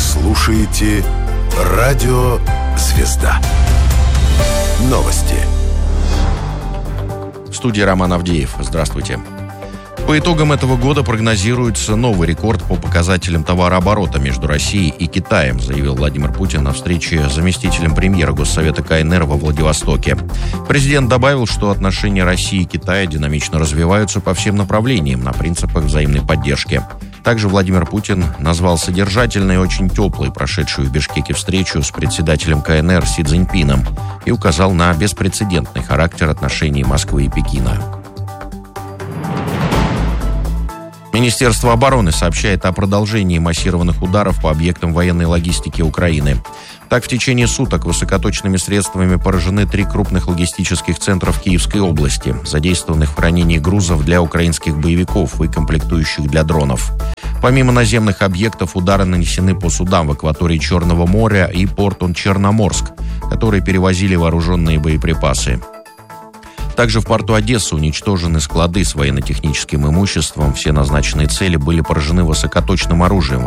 слушаете «Радио Звезда». Новости. В студии Роман Авдеев. Здравствуйте. По итогам этого года прогнозируется новый рекорд по показателям товарооборота между Россией и Китаем, заявил Владимир Путин на встрече с заместителем премьера Госсовета КНР во Владивостоке. Президент добавил, что отношения России и Китая динамично развиваются по всем направлениям на принципах взаимной поддержки. Также Владимир Путин назвал содержательной и очень теплой прошедшую в Бишкеке встречу с председателем КНР Си Цзиньпином и указал на беспрецедентный характер отношений Москвы и Пекина. Министерство обороны сообщает о продолжении массированных ударов по объектам военной логистики Украины. Так, в течение суток высокоточными средствами поражены 3 крупных логистических центра в Киевской области, задействованных в хранении грузов для украинских боевиков и комплектующих для дронов. Помимо наземных объектов, удары нанесены по судам в акватории Черного моря и порту Черноморск, которые перевозили вооруженные боеприпасы. Также в порту Одессы уничтожены склады с военно-техническим имуществом. Все назначенные цели были поражены высокоточным оружием